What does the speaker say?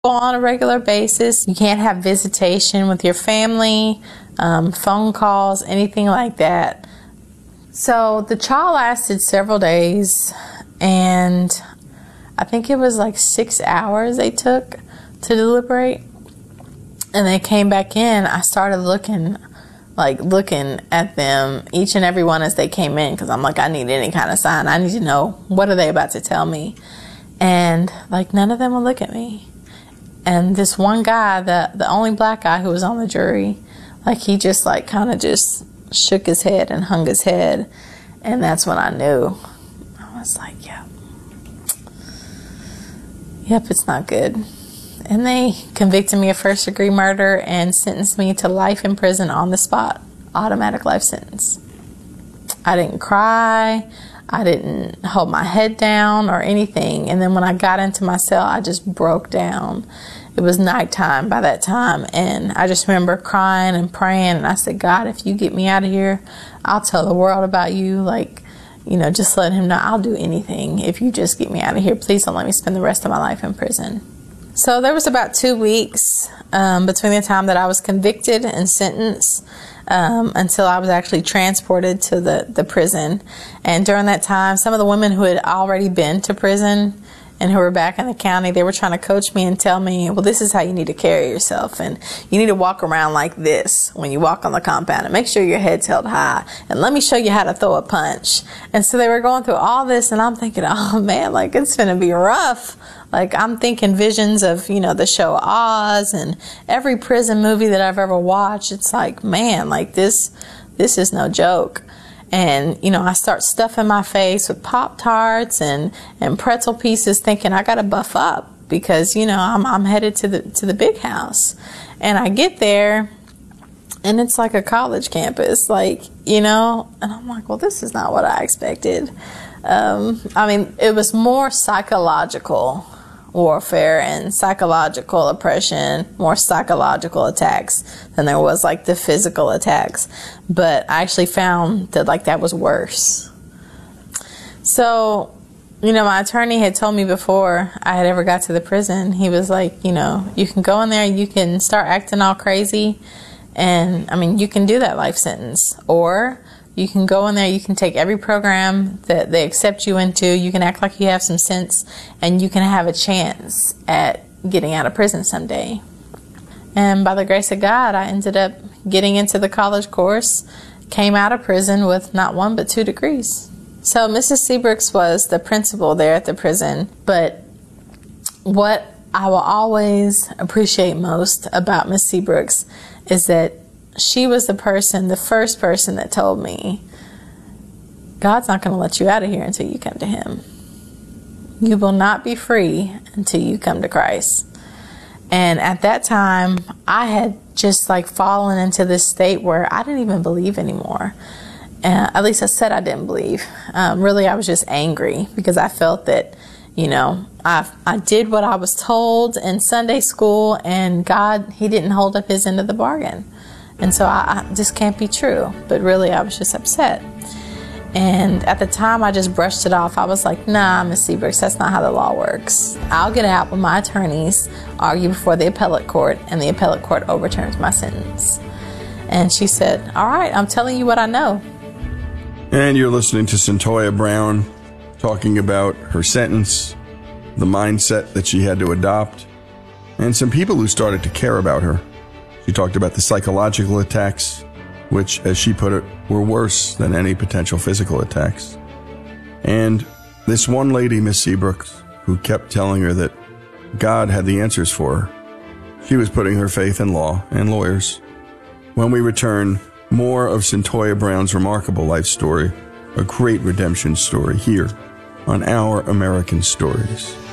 on a regular basis. You can't have visitation with your family, phone calls, anything like that. So the trial lasted several days, and I think it was like 6 hours they took to deliberate. And they came back in. I started looking at them, each and every one as they came in, because I'm like, I need any kind of sign. I need to know, what are they about to tell me? And like, none of them would look at me. And this one guy, the only black guy who was on the jury, like, he just like kind of just shook his head and hung his head. And that's when I knew. I was like, yep, it's not good. And they convicted me of first-degree murder and sentenced me to life in prison on the spot. Automatic life sentence. I didn't cry. I didn't hold my head down or anything. And then when I got into my cell, I just broke down. It was nighttime by that time. And I just remember crying and praying. And I said, God, if you get me out of here, I'll tell the world about you. Like, you know, just let him know I'll do anything. If you just get me out of here, please don't let me spend the rest of my life in prison. So there was about 2 weeks between the time that I was convicted and sentenced until I was actually transported to the prison. And during that time, some of the women who had already been to prison and who were back in the county, they were trying to coach me and tell me, well, this is how you need to carry yourself. And you need to walk around like this when you walk on the compound, and make sure your head's held high. And let me show you how to throw a punch. And so they were going through all this, and I'm thinking, oh man, like, it's going to be rough. Like, I'm thinking visions of, you know, the show Oz and every prison movie that I've ever watched. It's like, man, like, this is no joke. And, you know, I start stuffing my face with Pop-Tarts and pretzel pieces, thinking I got to buff up because, you know, I'm headed to the big house. And I get there, and it's like a college campus, like, you know, and I'm like, well, this is not what I expected. I mean, it was more psychological warfare and psychological oppression, more psychological attacks than there was like the physical attacks. But I actually found that like that was worse. So, you know, my attorney had told me before I had ever got to the prison, he was like, you know, you can go in there, you can start acting all crazy, and I mean, you can do that life sentence, or you can go in there, you can take every program that they accept you into, you can act like you have some sense, and you can have a chance at getting out of prison someday. And by the grace of God, I ended up getting into the college course, came out of prison with not 1 but 2 degrees. So Mrs. Seabrooks was the principal there at the prison, but what I will always appreciate most about Miss Seabrooks is that she was the first person that told me, God's not going to let you out of here until you come to him. You will not be free until you come to Christ. And at that time, I had just like fallen into this state where I didn't even believe anymore. At least I said I didn't believe. Really, I was just angry because I felt that, you know, I did what I was told in Sunday school, and God, he didn't hold up his end of the bargain. And so I just can't be true. But really, I was just upset. And at the time, I just brushed it off. I was like, nah, Miss Seabrooks, that's not how the law works. I'll get out when my attorneys argue before the appellate court, and the appellate court overturns my sentence. And she said, all right, I'm telling you what I know. And you're listening to Cyntoia Brown talking about her sentence, the mindset that she had to adopt, and some people who started to care about her. She talked about the psychological attacks, which, as she put it, were worse than any potential physical attacks. And this one lady, Miss Seabrooks, who kept telling her that God had the answers for her, she was putting her faith in law and lawyers. When we return, more of Cyntoia Brown's remarkable life story, a great redemption story, here on Our American Stories.